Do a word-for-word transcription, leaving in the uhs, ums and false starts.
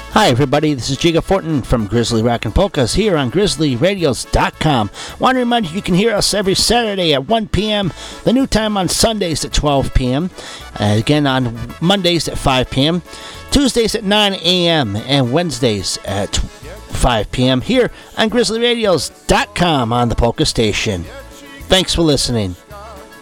Hi everybody, this is Jiga Fortin from Grizzly Rockin' Polkas here on Grizzly Radios dot com. Want to remind you you can hear us every Saturday at one p.m., the new time on Sundays at twelve p.m., uh, again on Mondays at five p.m., Tuesdays at nine a.m., and Wednesdays at five p.m. here on Grizzly Radios dot com on the Polka Station. Thanks for listening.